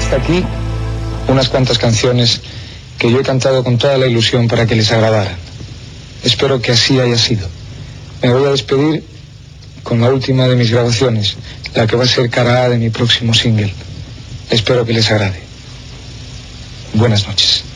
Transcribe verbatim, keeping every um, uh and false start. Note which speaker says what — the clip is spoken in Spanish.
Speaker 1: hasta aquí unas cuantas canciones que yo he cantado con toda la ilusión para que les agradaran. Espero que así haya sido. Me voy a despedir con la última de mis grabaciones, la que va a ser cara A de mi próximo single. Espero que les agrade. Buenas noches.